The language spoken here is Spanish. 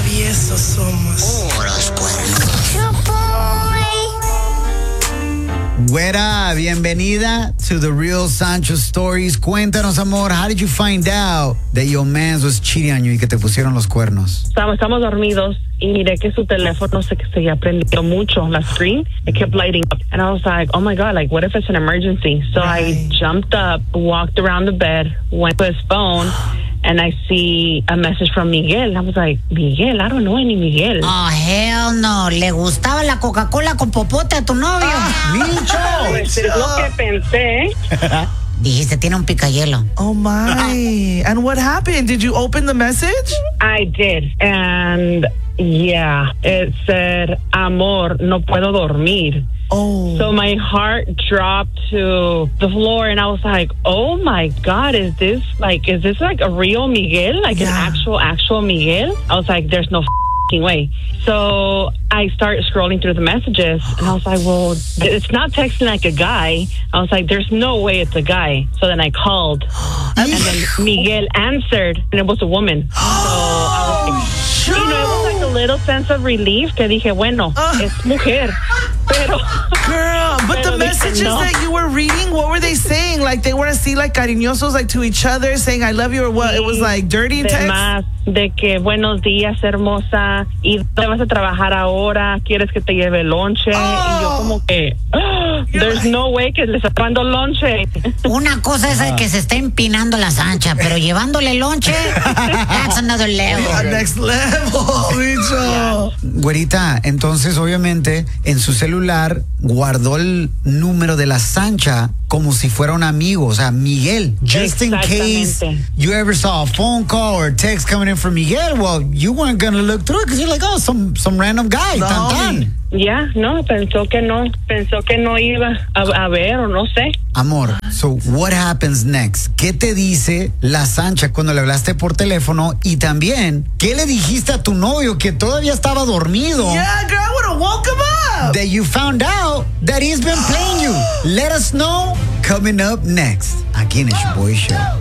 traviesos somos. Puros cuernos. Güera, bienvenida to the Real Sancho Stories. Cuéntanos, amor, how did you find out that your man was cheating on you y que te pusieron los cuernos? Estamos dormidos y miré que su teléfono se seguía prendiendo mucho, la screen. It kept lighting up. And I was like, oh my God, like, what if it's an emergency? So I jumped up, walked around the bed, went to his phone, and I see a message from Miguel. I was like, Miguel? I don't know any Miguel. Oh, hell no. ¿Le gustaba la Coca-Cola con popote a tu novio? ¡Micho! Pues es lo que pensé. Dijiste, tiene un picayelo. Oh my. And what happened? Did you open the message? I did. And yeah, it said, amor, no puedo dormir. Oh. So my heart dropped to the floor, and I was like, "Oh my God, is this like a real Miguel? Like an actual Miguel?" I was like, "There's no f***ing way." So I started scrolling through the messages, and I was like, "Well, it's not texting like a guy." I was like, "There's no way it's a guy." So then I called, and then Miguel answered, and it was a woman. So I was like, it was like a little sense of relief. Que dije, bueno, es mujer. Pero, girl, but the messages that you were reading, what were they saying? Like they were así, like cariñosos, like to each other, saying I love you or what? It was like dirty text? Más de que buenos días, hermosa, y ¿dónde vas a trabajar ahora? ¿Quieres que te lleve lonche? Y yo como que, there's no way que le está dando lonche. Una cosa es que se está empinando la Sancha, pero llevándole lonche, that's another level. Next level, bicho. Güerita, entonces obviamente en su celular guardó el número de la Sancha como si fuera un amigo, o sea, Miguel. Just in case you ever saw a phone call or a text coming in from Miguel, well, you weren't going to look through it because you're like, oh, some random guy. No. Tan, tan. Ya, no, pensó que no iba a ver o no sé. Amor, so what happens next? ¿Qué te dice la Sancha cuando le hablaste por teléfono? Y también, ¿qué le dijiste a tu novio que todavía estaba dormido? Yeah, girl, I would have woke him up. That you found out that he's been playing you. Let us know coming up next. Aquí en el Boy Show.